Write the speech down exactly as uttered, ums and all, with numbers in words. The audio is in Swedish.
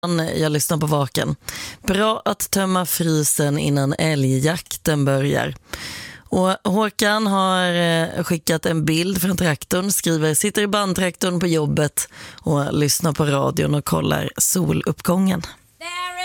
Jag lyssnar på Vaken. Bra att tömma frysen innan älgjakten börjar. Och Håkan har skickat en bild från traktorn, skriver sitter i bandtraktorn på jobbet och lyssnar på radion och kollar soluppgången.